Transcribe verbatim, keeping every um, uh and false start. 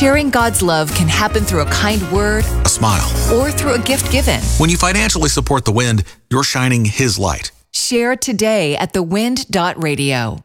Sharing God's love can happen through a kind word, a smile, or through a gift given. When you financially support The Wind, you're shining His light. Share today at the wind dot radio.